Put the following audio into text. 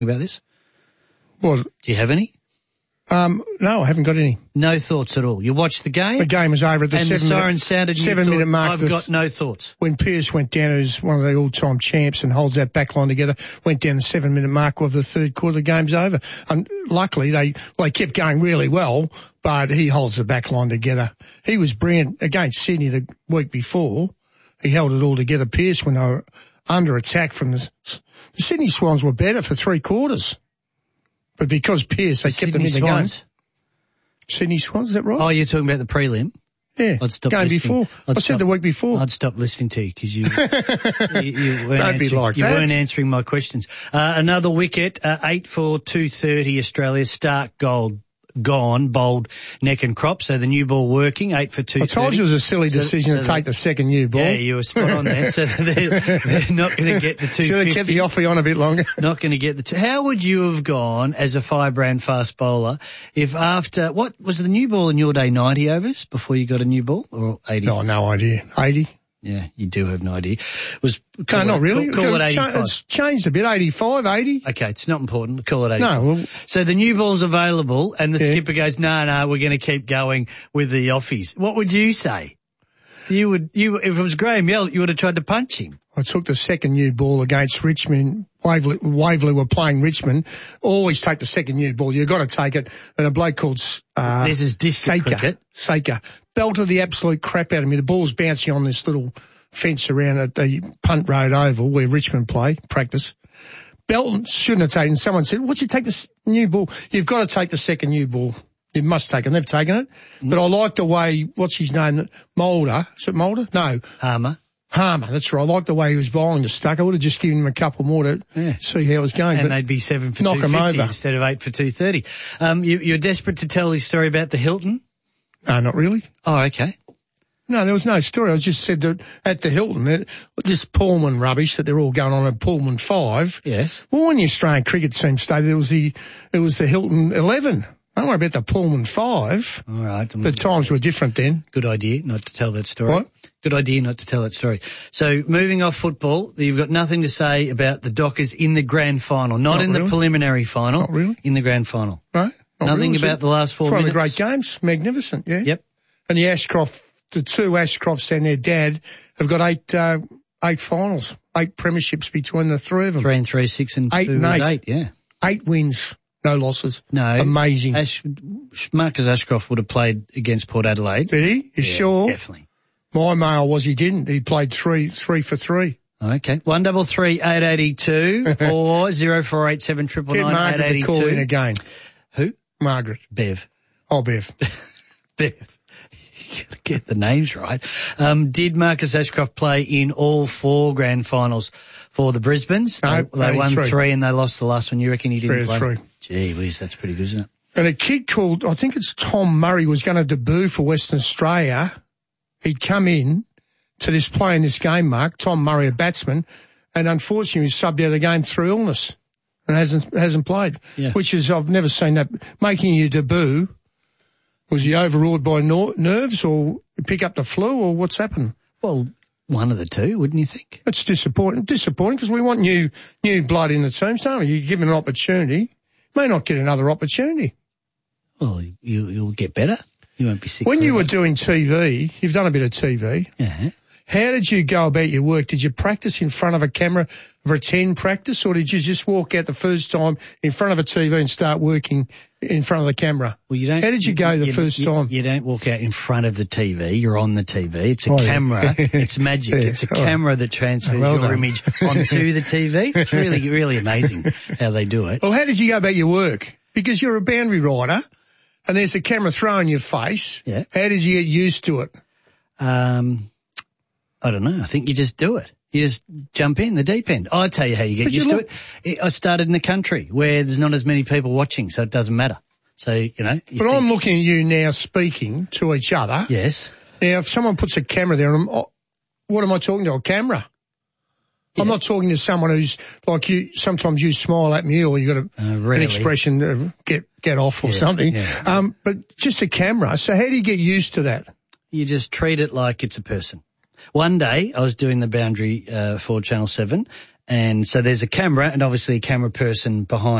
about this? Well, Do you have any? no, I haven't got any. No thoughts at all. You watched the game? The game was over at the and the siren sounded. 7 minute mark. I've got no thoughts. When Pearce went down, who's one of the all-time champs and holds that back line together, went down the 7 minute mark of the third quarter, the game's over. And luckily they kept going really well, but he holds the back line together. He was brilliant against Sydney the week before. He held it all together. Pearce, when they were under attack from the Sydney Swans were better for 3 quarters. But because Pearce, they kept them in the game. Sydney Swans, is that right? Oh, you're talking about the prelim? Yeah, I'd stop game listening. before. I said the week before. I'd stop listening to you because you weren't answering my questions. Another wicket, 8 for 230 Australia, Stark gone, bowled neck and crop. So the new ball working, 8 for 230. I told you it was a silly decision to take the second new ball. Yeah, you were spot on there. So they're not going to get the 250. Should have kept the offie on a bit longer. Not going to get the two. How would you have gone as a firebrand fast bowler if after, what was the new ball in your day, 90 overs before you got a new ball or 80? No idea. 80? Yeah, you do have no idea. No, not really. Call it 85. It's changed a bit, 85, 80. Okay, it's not important. Call it 85. No, well, so the new ball's available and the skipper goes, no, we're going to keep going with the offies. What would you say? If it was Graham Yell, you would have tried to punch him. I took the second new ball against Richmond. Waverley were playing Richmond. Always take the second new ball. You've got to take it. And a bloke called this is district cricket. Saker belted the absolute crap out of me. The ball's bouncing on this little fence around at the Punt Road Oval where Richmond play, practice. Belton shouldn't have taken. Someone said, "What's you take this new ball? You've got to take the second new ball. You must take it." They've taken it. But I like the way, what's his name? Mulder. Is it Mulder? No. Harmer, that's right. I like the way he was bowling the stuck. I would have just given him a couple more to see how it was going. And they'd be 7 for 250 instead of 8 for 230. You're desperate to tell the story about the Hilton? No, not really. Oh, okay. No, there was no story. I just said that at the Hilton, this Pullman rubbish that they're all going on at Pullman 5. Yes. Well, when the Australian cricket team stayed, it was the Hilton 11. Don't worry about the Pullman 5. All right. The times were different then. Good idea not to tell that story. What? Good idea not to tell that story. So moving off football, you've got nothing to say about the Dockers in the grand final. Not in the preliminary final. Not really. In the grand final. No. Nothing about the last 4 minutes. One of the great games. Magnificent, yeah. Yep. And the two Ashcrofts and their dad have got 8 finals, 8 premierships between the three of them. 3 and 3, 6 and 8 2 and 8. 8, yeah. 8 wins. No losses. No. Amazing. Marcus Ashcroft would have played against Port Adelaide. Did he? You sure? Definitely. My mail was he didn't. He played 3 for 3. Okay. 133 882 or 0487 Get Margaret to call in again. Who? Margaret. Bev. Oh, Bev. Bev. You gotta get the names right. Did Marcus Ashcroft play in all 4 grand finals for the Brisbanes? No, they won 3 and they lost the last one. You reckon he didn't play? 3. Gee whiz, that's pretty good, isn't it? And a kid called, I think it's Tom Murray, was going to debut for Western Australia. He'd come in to this play in this game, Mark, Tom Murray, a batsman, and unfortunately he was subbed out of the game through illness and hasn't played. Yeah. Which is, I've never seen that. Making your debut, was he overawed by nerves or pick up the flu or what's happened? Well, one of the two, wouldn't you think? It's disappointing because we want new blood in the team, don't we? You give him an opportunity, may not get another opportunity. Well, you'll get better. You won't be sick. When you were doing TV, you've done a bit of TV. Yeah. How did you go about your work? Did you practice in front of a camera, pretend practice, or did you just walk out the first time in front of a TV and start working in front of the camera? Well, you don't. How did you go the first time? You don't walk out in front of the TV. You're on the TV. It's a camera. It's magic. Yeah. It's a camera that transfers your image onto the TV. It's really, really amazing how they do it. Well, how did you go about your work? Because you're a boundary rider and there's a camera thrown in your face. Yeah. How did you get used to it? I don't know. I think you just do it. You just jump in the deep end. I'll tell you how you get used to it. I started in the country where there's not as many people watching, so it doesn't matter. So, you know. But I'm looking at you now speaking to each other. Yes. Now, if someone puts a camera there, what am I talking to? A camera? Yeah. I'm not talking to someone who's like you. Sometimes you smile at me or you got an expression of get off or something. Yeah. But just a camera. So how do you get used to that? You just treat it like it's a person. One day I was doing the boundary for Channel 7 And so there's a camera and obviously a camera person behind.